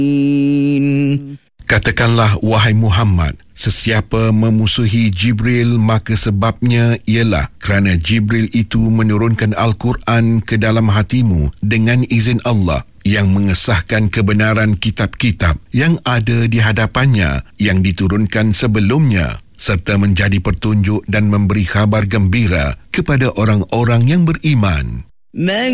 Katakanlah, wahai Muhammad, sesiapa memusuhi Jibril, maka sebabnya ialah kerana Jibril itu menurunkan Al-Quran ke dalam hatimu dengan izin Allah, yang mengesahkan kebenaran kitab-kitab yang ada di hadapannya yang diturunkan sebelumnya, serta menjadi petunjuk dan memberi khabar gembira kepada orang-orang yang beriman.